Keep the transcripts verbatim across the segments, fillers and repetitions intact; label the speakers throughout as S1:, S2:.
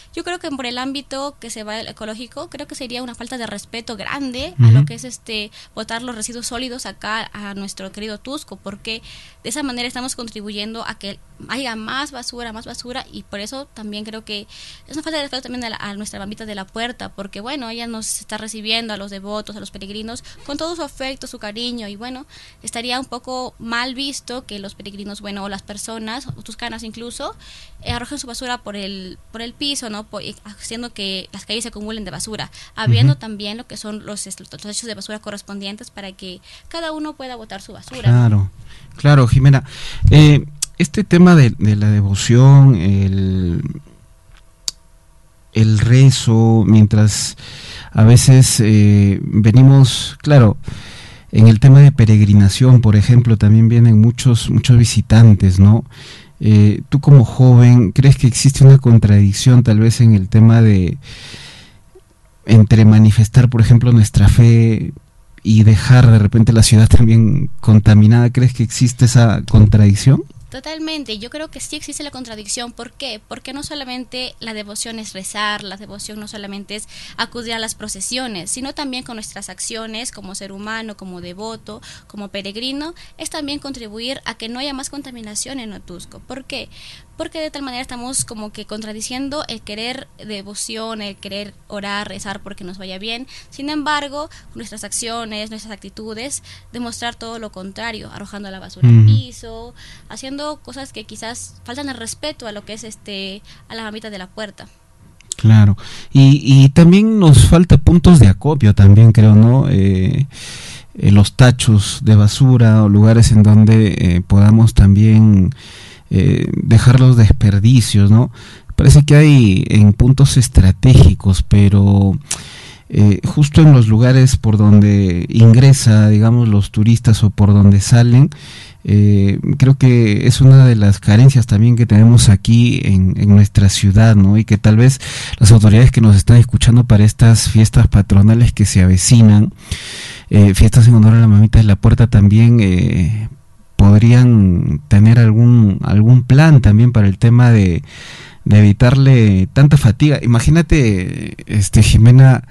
S1: Yo creo que por el ámbito que se va el ecológico, creo que sería una falta de respeto grande
S2: Uh-huh.
S1: a lo que es este botar los residuos sólidos acá a nuestro querido Cusco, porque de esa manera estamos contribuyendo a que haya más basura, más basura, y por eso también creo que es una falta de respeto también a, la, a nuestra Bambita de la Puerta, porque bueno, ella nos está recibiendo a los devotos, a los peregrinos, con todo su afecto, su cariño, y bueno, estaría un poco mal visto que los peregrinos, bueno, o las personas, o tuscanas incluso, eh, arrojen su basura por el por el piso, ¿no? Por, haciendo que las calles se acumulen de basura, habiendo uh-huh. también lo que son los, los desechos de basura correspondientes para que cada uno pueda botar su basura.
S2: Claro,
S1: ¿no?
S2: claro, Jimena. Eh, este tema de, de la devoción, el, el rezo, mientras a veces eh, venimos, claro, en el tema de peregrinación, por ejemplo, también vienen muchos, muchos visitantes, ¿no? Eh, tú como joven, ¿crees que existe una contradicción tal vez en el tema de entre manifestar, por ejemplo, nuestra fe y dejar de repente la ciudad también contaminada? ¿Crees que existe esa contradicción?
S1: Totalmente, yo creo que sí existe la contradicción. ¿Por qué? Porque no solamente la devoción es rezar, la devoción no solamente es acudir a las procesiones, sino también con nuestras acciones como ser humano, como devoto, como peregrino, es también contribuir a que no haya más contaminación en Cusco. ¿Por qué? Porque de tal manera estamos como que contradiciendo el querer devoción, el querer orar, rezar porque nos vaya bien. Sin embargo, nuestras acciones, nuestras actitudes, demostrar todo lo contrario, arrojando la basura mm. al piso, haciendo cosas que quizás faltan el respeto a lo que es este a la Bambita de la Puerta.
S2: Claro, y, y también nos falta puntos de acopio también, creo, ¿no? Eh, eh, los tachos de basura o lugares en donde eh, podamos también eh, dejar los desperdicios, ¿no? Parece que hay en puntos estratégicos, pero eh, justo en los lugares por donde ingresa, digamos, los turistas o por donde salen, Eh, creo que es una de las carencias también que tenemos aquí en, en nuestra ciudad, ¿no? Y que tal vez las autoridades que nos están escuchando para estas fiestas patronales que se avecinan, eh, fiestas en honor a la Mamita de la Puerta, también eh, podrían tener algún algún plan también para el tema de, de evitarle tanta fatiga. Imagínate, este Jimena,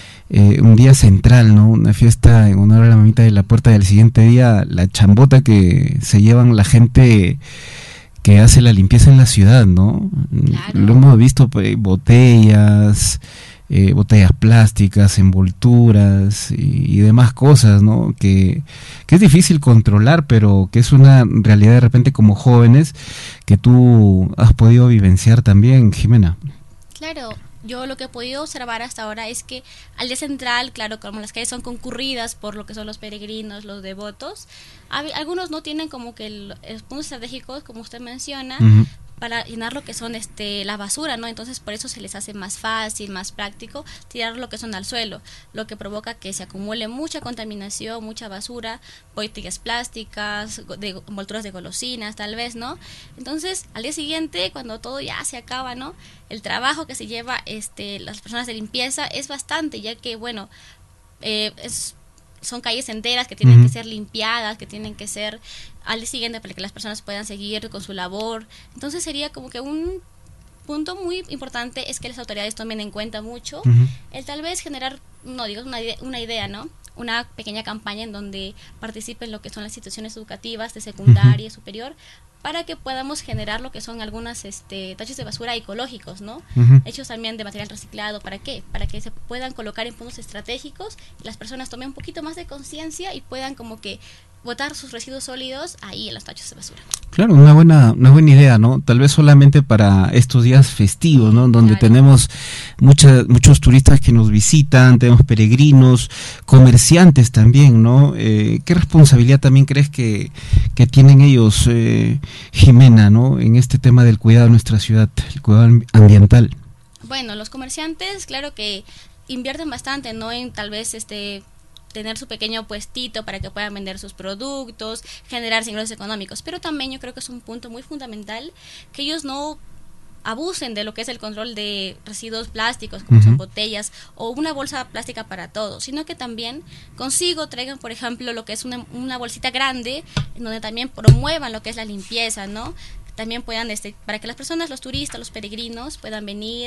S2: Eh, un día central, ¿no? Una fiesta en honor a la Mamita de la Puerta, y al siguiente día la chambota que se llevan la gente que hace la limpieza en la ciudad, ¿no?
S1: Claro.
S2: Lo hemos visto, pues, botellas, eh, botellas plásticas, envolturas y, y demás cosas, ¿no? Que, que es difícil controlar, pero que es una realidad de repente como jóvenes que tú has podido vivenciar también, Jimena.
S1: Claro. Yo lo que he podido observar hasta ahora es que al día central, claro, como las calles son concurridas por lo que son los peregrinos, los devotos, algunos no tienen como que el, los puntos estratégicos, como usted menciona, uh-huh. para llenar lo que son este la basura, ¿no? Entonces por eso se les hace más fácil, más práctico tirar lo que son al suelo, lo que provoca que se acumule mucha contaminación, mucha basura, botellas plásticas, de envolturas de golosinas, tal vez, ¿no? Entonces al día siguiente, cuando todo ya se acaba, ¿no? El trabajo que se lleva este las personas de limpieza es bastante, ya que bueno, eh, es son calles enteras que tienen uh-huh. que ser limpiadas, que tienen que ser al día siguiente para que las personas puedan seguir con su labor. Entonces sería como que un punto muy importante es que las autoridades tomen en cuenta mucho uh-huh. el tal vez generar, no digo una idea, una idea, ¿no? Una pequeña campaña en donde participen lo que son las instituciones educativas de secundaria y uh-huh. superior, para que podamos generar lo que son algunas este, tachos de basura ecológicos, ¿no? Uh-huh. Hechos también de material reciclado. ¿Para qué? Para que se puedan colocar en puntos estratégicos y las personas tomen un poquito más de conciencia y puedan como que botar sus residuos sólidos ahí en los tachos de basura.
S2: Claro, una buena una buena idea, ¿no? Tal vez solamente para estos días festivos, ¿no? Donde claro. tenemos mucha, muchos turistas que nos visitan, tenemos peregrinos, comerciantes también, ¿no? Eh, ¿Qué responsabilidad también crees que, que tienen ellos, eh, Jimena, ¿no? En este tema del cuidado de nuestra ciudad, el cuidado ambiental.
S1: Bueno, los comerciantes, claro que invierten bastante, ¿no? En tal vez este tener su pequeño puestito para que puedan vender sus productos, generar ingresos económicos, pero también yo creo que es un punto muy fundamental que ellos no abusen de lo que es el control de residuos plásticos, como uh-huh. son botellas o una bolsa plástica para todo, sino que también consigo traigan, por ejemplo, lo que es una, una bolsita grande, en donde también promuevan lo que es la limpieza, ¿no? También puedan, este, para que las personas, los turistas, los peregrinos puedan venir,